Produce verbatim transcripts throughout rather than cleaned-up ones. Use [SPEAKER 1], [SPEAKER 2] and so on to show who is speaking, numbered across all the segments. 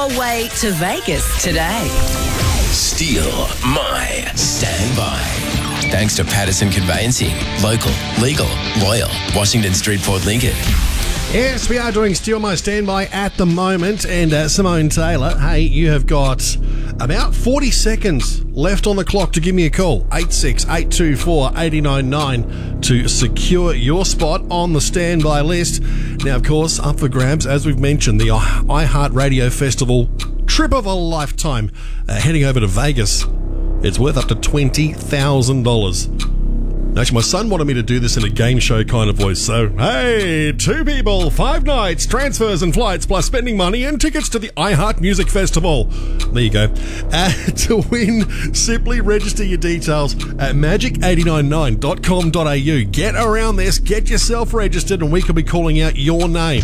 [SPEAKER 1] your way to Vegas today.
[SPEAKER 2] Steal My Standby. Thanks to Patterson Conveyancing. Local, legal, loyal. Washington Street, Port Lincoln.
[SPEAKER 3] Yes, we are doing Steal My Standby at the moment. And uh, Simone Taylor, hey, you have got about forty seconds left on the clock to give me a call. eight six eight two four eight nine nine to secure your spot on the standby list. Now, of course, up for grabs, as we've mentioned, the iHeartRadio Festival trip of a lifetime uh, heading over to Vegas. It's worth up to twenty thousand dollars. Actually, my son wanted me to do this in a game show kind of voice. So, hey, two people, five nights, transfers and flights, plus spending money and tickets to the iHeart Music Festival. There you go. Uh, to win, simply register your details at magic eight nine nine dot com dot a u. Get around this, get yourself registered, and we could be calling out your name.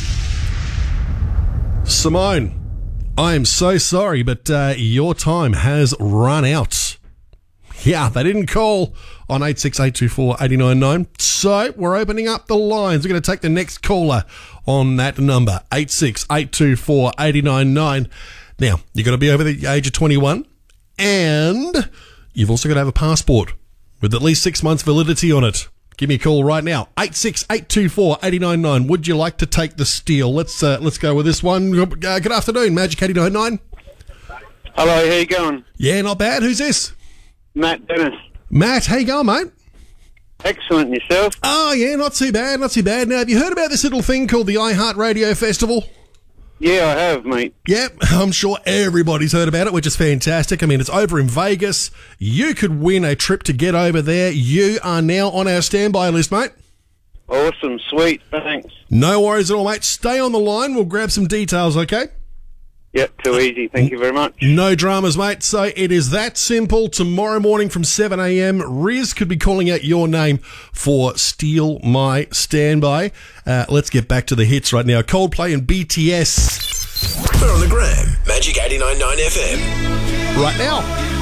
[SPEAKER 3] Simone, I am so sorry, but uh, your time has run out. Yeah, they didn't call on eight six eight two four eight nine nine. So we're opening up the lines. We're going to take the next caller on that number, eight six eight two four eight nine nine. Now, you've got to be over the age of twenty-one, and you've also got to have a passport with at least six months validity on it. Give me a call right now, eight six eight two four eight nine nine. Would you like to take the steal? Let's uh, let's go with this one. Uh, good afternoon, Magic eight nine nine.
[SPEAKER 4] Hello, how you going?
[SPEAKER 3] Yeah, not bad. Who's this?
[SPEAKER 4] Matt Dennis.
[SPEAKER 3] Matt, how you going, mate?
[SPEAKER 4] Excellent, yourself?
[SPEAKER 3] Oh, yeah, not too bad, not too bad. Now, have you heard about this little thing called the iHeartRadio Festival?
[SPEAKER 4] Yeah, I have, mate.
[SPEAKER 3] Yep, I'm sure everybody's heard about it, which is fantastic. I mean, it's over in Vegas. You could win a trip to get over there. You are now on our standby list, mate.
[SPEAKER 4] Awesome, sweet, thanks.
[SPEAKER 3] No worries at all, mate. Stay on the line. We'll grab some details, okay?
[SPEAKER 4] Yep, too easy. Thank you very much.
[SPEAKER 3] No dramas, mate. So it is that simple. Tomorrow morning from seven a m, Riz could be calling out your name for Steal My Standby. Uh, let's get back to the hits right now. Coldplay and B T S.
[SPEAKER 2] We're on the gram. Magic eighty-nine point nine F M.
[SPEAKER 3] Right now.